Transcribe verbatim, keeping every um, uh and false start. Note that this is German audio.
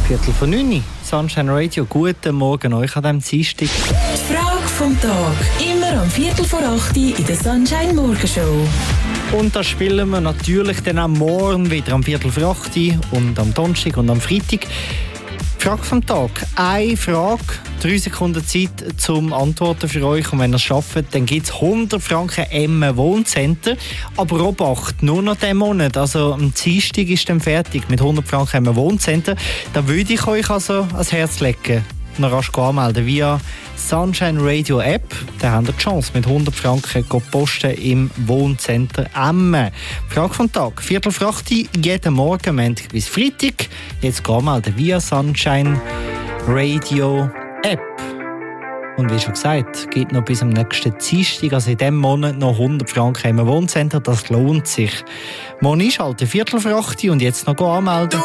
Viertel von neun, Sunshine Radio. Guten Morgen euch an diesem Dienstag. Die Frage vom Tag, immer am Viertel vor acht in der Sunshine Morgenshow. Und das spielen wir natürlich dann am Morgen wieder am Viertel vor acht und am Donnerstag und am Freitag. Frage vom Tag. Eine Frage, drei Sekunden Zeit zum Antworten für euch. Und wenn ihr es schafft, dann gibt es hundert Franken im Wohncenter. Aber Obacht, nur noch diesen Monat. Also am Dienstag ist dann fertig mit hundert Franken im Wohncenter. Da würde ich euch also ans Herz legen. Noch rasch anmelden via Sunshine Radio App. Da habt ihr die Chance, mit hundert Franken zu posten im Wohncenter Emmen. Frage vom Tag. Viertel vor acht, jeden Morgen, Montag bis Freitag. Jetzt anmelden via Sunshine Radio App. Und wie schon gesagt, geht noch bis zum nächsten Dienstag, also in diesem Monat noch hundert Franken im Wohncenter. Das lohnt sich. Morgen einschalten, Viertel vor acht und jetzt noch anmelden.